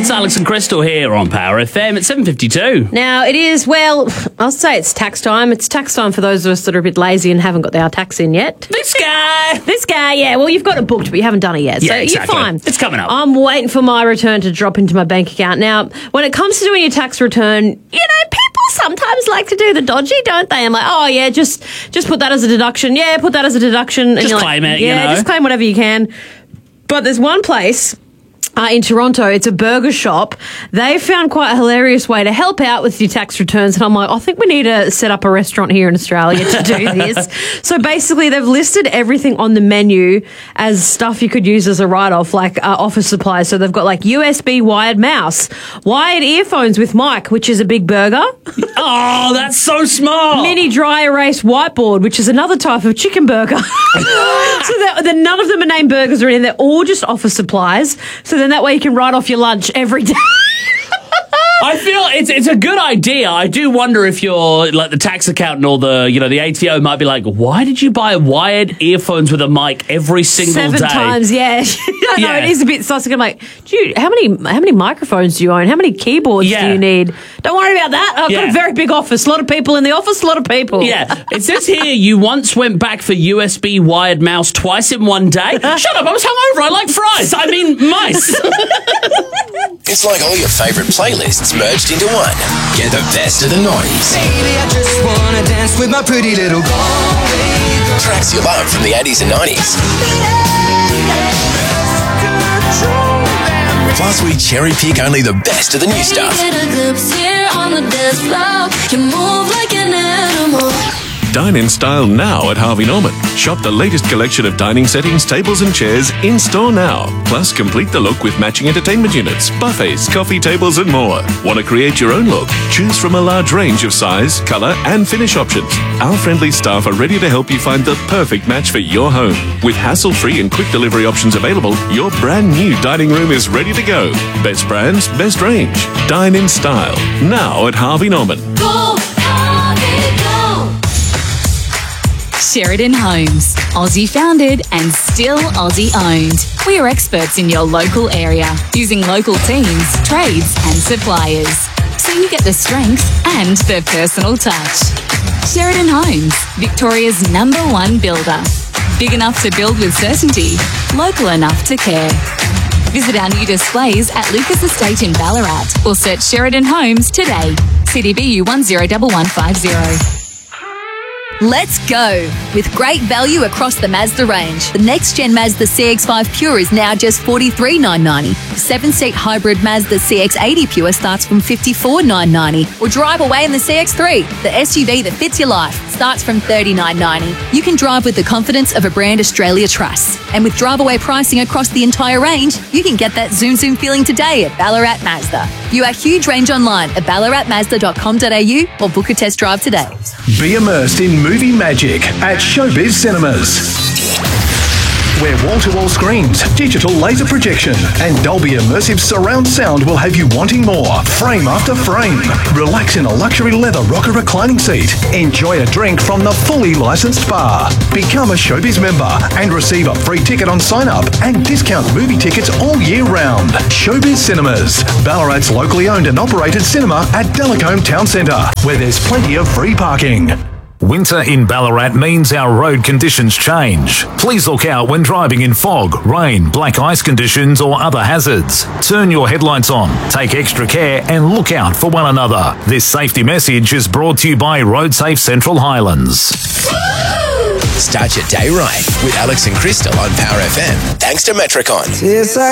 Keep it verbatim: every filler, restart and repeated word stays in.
It's Alex and Crystal here on Power F M. It's seven fifty-two. Now, it is, well, I'll say it's tax time. It's tax time for those of us that are a bit lazy and haven't got our tax in yet. This guy! This guy, yeah. Well, you've got it booked, but you haven't done it yet. Yeah, so exactly. You're fine. It's coming up. I'm waiting for my return to drop into my bank account. Now, when it comes to doing your tax return, you know, people sometimes like to do the dodgy, don't they? I'm like, oh, yeah, just just put that as a deduction. Yeah, put that as a deduction. And Just you're claim like, it, you Yeah, know. just claim whatever you can. But there's one place uh, in Toronto, it's a burger shop. They found quite a hilarious way to help out with your tax returns. And I'm like, I think we need to set up a restaurant here in Australia to do this. So basically, they've listed everything on the menu as stuff you could use as a write-off, like uh, office supplies. So they've got like U S B wired mouse, wired earphones with mic, which is a big burger. Oh, that's so smart. Mini dry erase whiteboard, which is another type of chicken burger. So that, that none of them are named burgers or anything. They're all just office supplies. So then that way you can write off your lunch every day. I feel it's it's a good idea. I do wonder if you're like the tax accountant or the you know the A T O might be like, why did you buy wired earphones with a mic every single Seven day? times, yeah. I know, Yeah. it is a bit sus. I'm like, do you, how many how many microphones do you own? How many keyboards Yeah. do you need? Don't worry about that. I've got Yeah. a very big office. A lot of people in the office, a lot of people. Yeah, it says here you once went back for U S B wired mouse twice in one day. Shut up, I was hungover. I like fries. I mean mice. It's like all your favourite playlists merged into one. Get the best of the nineties. Baby, I just wanna dance with my pretty little girl. Tracks you love from the eighties and nineties. Plus, we cherry pick only the best of the new stuff. Dine in style now at Harvey Norman. Shop the latest collection of dining settings, tables and chairs in store now. Plus, complete the look with matching entertainment units, buffets, coffee tables and more. Want to create your own look? Choose from a large range of size, colour and finish options. Our friendly staff are ready to help you find the perfect match for your home. With hassle-free and quick delivery options available, your brand new dining room is ready to go. Best brands, best range. Dine in style now at Harvey Norman. Go, Harvey, go! Sheridan Homes, Aussie founded and still Aussie owned. We are experts in your local area, using local teams, trades and suppliers. So you get the strength and the personal touch. Sheridan Homes, Victoria's number one builder. Big enough to build with certainty, local enough to care. Visit our new displays at Lucas Estate in Ballarat or search Sheridan Homes today. C D B U one zero one one five zero. Let's go! With great value across the Mazda range, the next-gen Mazda C X five Pure is now just forty-three thousand nine hundred ninety. The seven-seat hybrid Mazda C X eighty Pure starts from fifty-four thousand nine hundred ninety. Or drive away in the C X three, the S U V that fits your life, starts from thirty-nine thousand nine hundred ninety. You can drive with the confidence of a brand Australia trusts. And with drive-away pricing across the entire range, you can get that zoom zoom feeling today at Ballarat Mazda. View our huge range online at ballarat mazda dot com dot a u or book a test drive today. Be immersed in movie magic at Showbiz Cinemas, where wall-to-wall screens, digital laser projection and Dolby immersive surround sound will have you wanting more, frame after frame. Relax in a luxury leather rocker reclining seat. Enjoy a drink from the fully licensed bar. Become a Showbiz member and receive a free ticket on sign-up and discount movie tickets all year round. Showbiz Cinemas, Ballarat's locally owned and operated cinema at Delacombe Town Centre, where there's plenty of free parking. Winter in Ballarat means our road conditions change. Please look out when driving in fog, rain, black ice conditions or other hazards. Turn your headlights on, take extra care and look out for one another. This safety message is brought to you by RoadSafe Central Highlands. Start your day right with Alex and Crystal on Power F M. Thanks to Metricon. Yes, I